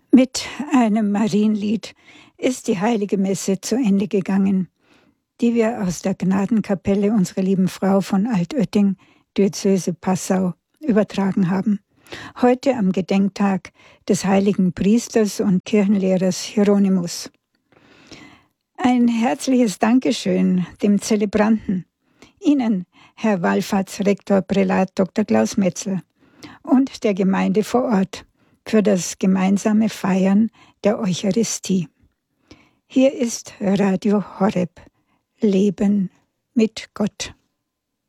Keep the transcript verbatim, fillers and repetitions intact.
Mit einem Marienlied ist die Heilige Messe zu Ende gegangen, die wir aus der Gnadenkapelle unserer lieben Frau von Altötting, Diözese Passau, übertragen haben. Heute am Gedenktag des heiligen Priesters und Kirchenlehrers Hieronymus. Ein herzliches Dankeschön dem Zelebranten, Ihnen, Herr Wallfahrtsrektor Prälat Doktor Klaus Metzel, und der Gemeinde vor Ort für das gemeinsame Feiern der Eucharistie. Hier ist Radio Horeb, Leben mit Gott.